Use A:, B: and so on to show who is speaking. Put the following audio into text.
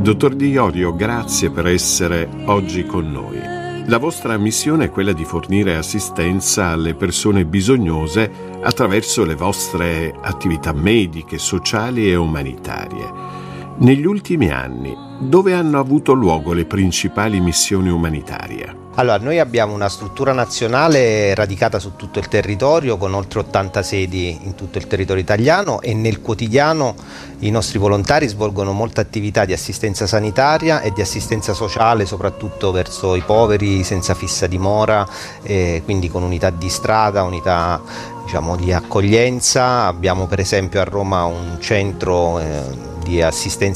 A: Dottor Di Iorio, grazie per essere oggi con noi. La vostra missione è quella di fornire assistenza alle persone bisognose attraverso le vostre attività mediche, sociali e umanitarie. Negli ultimi anni, dove hanno avuto luogo le principali missioni umanitarie?
B: Allora, noi abbiamo una struttura nazionale radicata su tutto il territorio, con oltre 80 sedi in tutto il territorio italiano, e nel quotidiano i nostri volontari svolgono molte attività di assistenza sanitaria e di assistenza sociale, soprattutto verso i poveri senza fissa dimora, quindi con unità di strada, unità di accoglienza. Abbiamo per esempio a Roma un centro di assistenza